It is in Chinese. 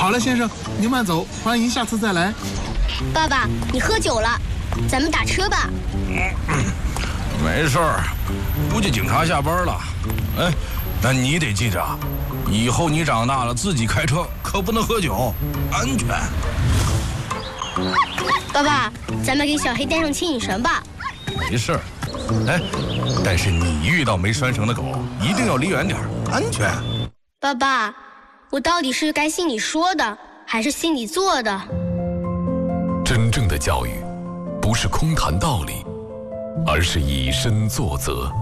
好了，先生，您慢走，欢迎下次再来。 爸爸，你喝酒了，咱们打车吧。 没事儿，估计警察下班了。哎，那你得记着，以后你长大了自己开车可不能喝酒，安全。 爸爸，咱们给小黑带上牵引绳吧。 没事儿。哎，但是你遇到没拴绳的狗，一定要离远点，安全。 爸爸，我到底是该信你说的，还是信你做的？ 真正的教育，不是空谈道理，而是以身作则。